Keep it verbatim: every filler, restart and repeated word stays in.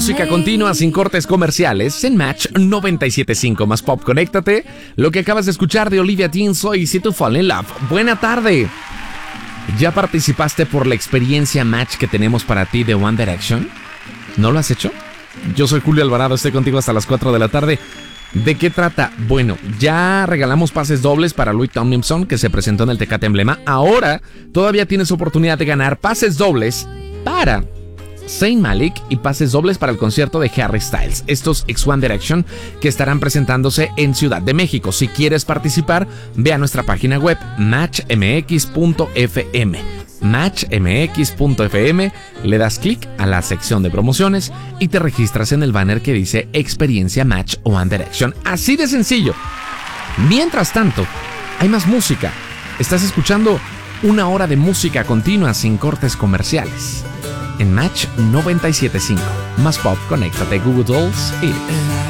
música continua sin cortes comerciales en Match noventa y siete punto cinco más Pop. Conéctate. Lo que acabas de escuchar de Olivia Dean, Soy Si To Fall in Love. Buena tarde. ¿Ya participaste por la experiencia Match que tenemos para ti de One Direction? ¿No lo has hecho? Yo soy Julio Alvarado, estoy contigo hasta las cuatro de la tarde. ¿De qué trata? Bueno, ya regalamos pases dobles para Louis Tomlinson, que se presentó en el Tecate Emblema. Ahora todavía tienes oportunidad de ganar pases dobles para Zayn Malik y pases dobles para el concierto de Harry Styles, estos ex One Direction que estarán presentándose en Ciudad de México. Si quieres participar, ve a nuestra página web match m x punto f m. match m x punto f m, le das clic a la sección de promociones y te registras en el banner que dice Experiencia Match One Direction. Así de sencillo. Mientras tanto, hay más música. Estás escuchando una hora de música continua sin cortes comerciales en Match noventa y siete punto cinco. Más Pop, conéctate Google Dolls y...